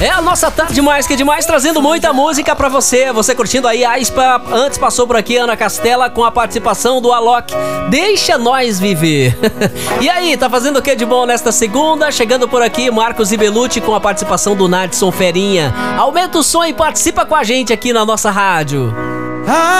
É a nossa Tarde Mais Que Demais, trazendo muita música pra você. Você curtindo aí a Aespa. Antes passou por aqui Ana Castela com a participação do Alok. Deixa nós viver. E aí, tá fazendo o que de bom nesta segunda? Chegando por aqui Marcos Ibelucci com a participação do Nadson Ferinha. Aumenta o som e participa com a gente aqui na nossa rádio.